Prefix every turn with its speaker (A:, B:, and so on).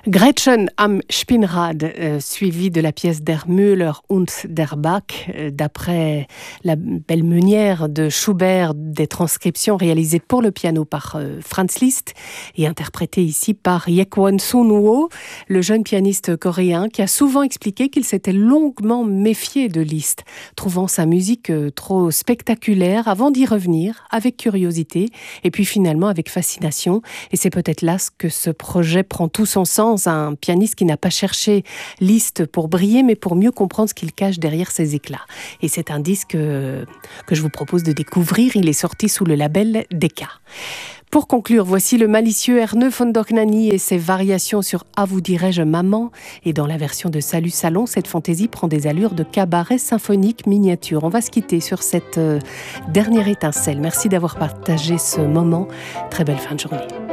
A: Gretchen am Spinnrad, suivi de la pièce Der Müller und der Bach, d'après la belle meunière de Schubert, des transcriptions réalisées pour le piano par Franz Liszt et interprétées ici par Yekwon Sun-woo, le jeune pianiste coréen qui a souvent expliqué qu'il s'était longuement méfié de Liszt, trouvant sa musique trop spectaculaire avant d'y revenir avec curiosité et puis finalement avec fascination. Et c'est peut-être là que ce projet prend tout son sens, un pianiste qui n'a pas cherché Liszt pour briller, mais pour mieux comprendre ce qu'il cache derrière ses éclats. Et c'est un disque que je vous propose de découvrir. Il est sorti sous le label Decca. Pour conclure, voici le malicieux Erne von Dohnanyi et ses variations sur « Ah vous dirais-je maman » et dans la version de Salut Salon, cette fantaisie prend des allures de cabaret symphonique miniature. On va se quitter sur cette dernière étincelle. Merci d'avoir partagé ce moment. Très belle fin de journée.